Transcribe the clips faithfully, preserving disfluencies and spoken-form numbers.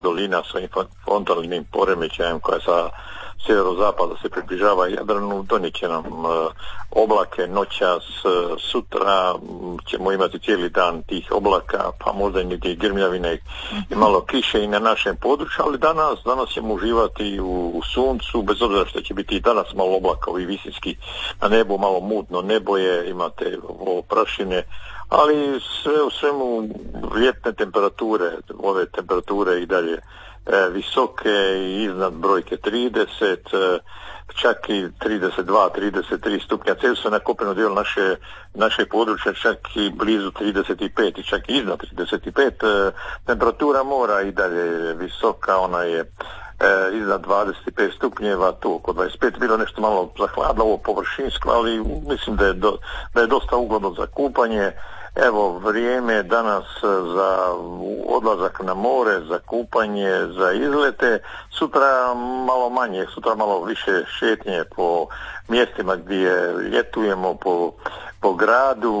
dolina sa frontalnim poremećajem koja sa sjeverozapada se približava Jadranu, donijet će nam uh, oblake noćas, uh, sutra um, ćemo imati cijeli dan tih oblaka, pa možda i neke grmljavine i malo kiše i na našem području, ali danas, danas ćemo uživati u, u suncu, bez obzira što će biti i danas malo oblaka, ovi visinski na nebu, malo mutno nebo je, imate ovo prašine, ali sve u svemu ljetne temperature, ove temperature i dalje e, visoke i iznad brojke trideset, e, čak i trideset dva trideset tri stupnja Celzijusovca na kopnenom dijelu naše, naše područje, čak i blizu trideset pet i čak i iznad trideset pet. E, temperatura mora i dalje visoka, ona je E, iznad dvadeset pet stupnjeva, tu oko dvadeset pet, bilo nešto malo zahladno, ovo površinsko, ali mislim da je, do, da je dosta ugodno za kupanje. Evo, vrijeme danas za odlazak na more, za kupanje, za izlete, sutra malo manje, sutra malo više šetnje po mjestima gdje ljetujemo, po, po gradu,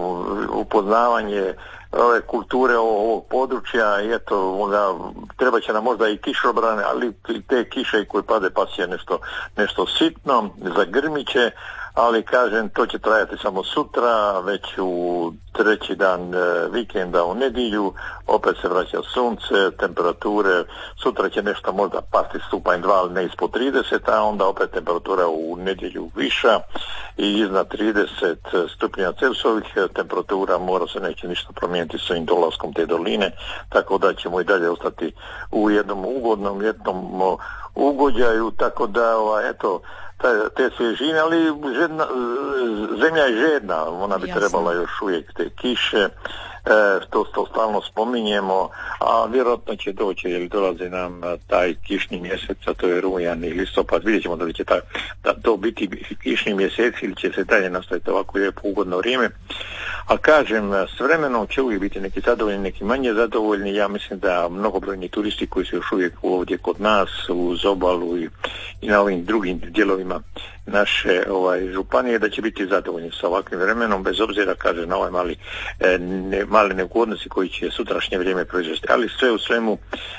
upoznavanje ove kulture ovog područja i eto, onda, treba će nam možda i kišobrane, ali te kiše koje pade pas je nešto, nešto sitno, zagrmiće, ali kažem, to će trajati samo sutra, već u treći dan e, vikenda u nedjelju, opet se vraća sunce, temperature, sutra će nešto možda pasti stupanj dva, ali ne ispod trideset, a onda opet temperatura u nedjelju viša i iznad trideset stupnja Celzijusovih, temperatura mora se neće ništa promijeniti s ovim dolaskom te doline, tako da ćemo i dalje ostati u jednom ugodnom ljetnom ugođaju, tako da, ova, eto, te svježine, ali žedna, zemlja je žedna, ona bi Jasne. trebala još uvijek te kiše, e, to, to stalno spominjemo, a vjerojatno će doći, jer dolazi nam taj kišni mjesec, a to je rujan i listopad, vidjet ćemo da li će ta, da to biti kišni mjesec ili će se dalje nastaviti ovako lijepo ugodno vrijeme. A kažem, s vremenom će uvijek biti neki zadovoljni, neki manje zadovoljni. Ja mislim da mnogobrojni turisti koji su još uvijek ovdje kod nas uz obalu i, i na ovim drugim dijelovima naše ovaj, županije, da će biti zadovoljni sa ovakvim vremenom, bez obzira, kaže, na ovaj mali e, ne, male neugodnosti koji će sutrašnje vrijeme proizvesti. Ali sve u svemu,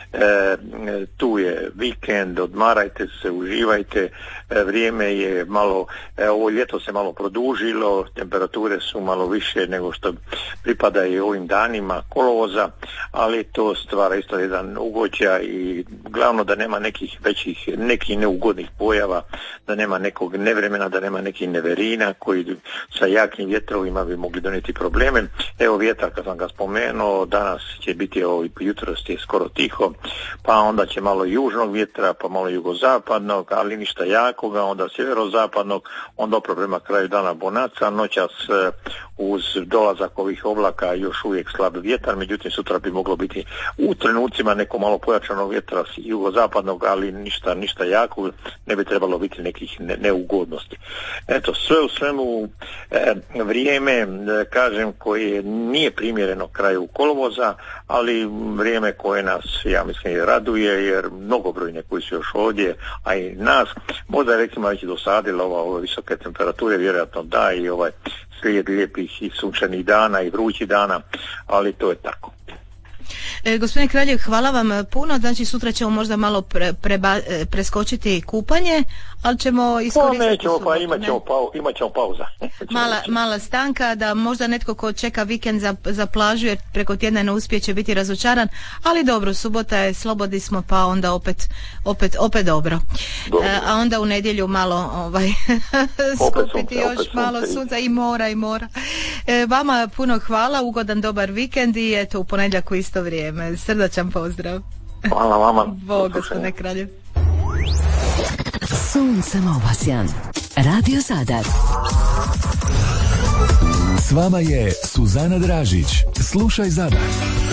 e, tu je vikend, odmarajte se, uživajte, e, vrijeme je malo, e, ovo ljeto se malo produžilo, temperature su malo više nego što pripada i ovim danima kolovoza, ali to stvara isto jedan ugođaj i glavno da nema nekih većih, nekih neugodnih pojava, da nema nekog nevremena, da nema nekih neverina koji sa jakim vjetrovima bi mogli donijeti probleme. Evo vjetar, kad sam ga spomenuo, danas će biti ovo, jutros je skoro tiho, pa onda će malo južnog vjetra, pa malo jugozapadnog, ali ništa jakoga, onda sjeverozapadnog, onda opet prema kraju dana bonaca, noćas uz dolazak ovih oblaka još uvijek slab vjetar, međutim sutra bi moglo biti u trenucima neko malo pojačanog vjetra jugozapadnog, ali ništa, ništa jako, ne bi trebalo biti nekih ne, neugodnosti. Eto, sve u svemu e, vrijeme, e, kažem, koje nije primjereno kraju kolovoza, ali vrijeme koje nas, ja mislim, raduje, jer mnogobrojne koji su još ovdje, a i nas, možda recimo već dosadila ova, ove visoke temperature, vjerojatno da, i ovaj slijed lijepih i sunčanih dana i vrućih dana, ali to je tako. E, gospodine Kraljev, hvala vam puno. Znači sutra ćemo možda malo pre, preba, preskočiti kupanje, ali ćemo iskoristiti pa, nećemo, subotu, pa imat ćemo, pau, imat ćemo pauza. Mala, mala stanka, da možda netko ko čeka vikend za, za plažu, jer preko tjedna ne uspije, će biti razočaran, ali dobro, subota je, slobodni smo, pa onda opet, opet, opet dobro. dobro. E, a onda u nedjelju malo ovaj, skupiti sunce, još malo sunca i mora i mora. E, vama puno hvala, ugodan dobar vikend i eto u ponedjeljak u isto vrijeme. Srdačan pozdrav. Hvala vama. Bog, gospodine Kraljev. Suncem obasjan. Radio Zadar. S vama je Suzana Dražić. Slušaj Zadar.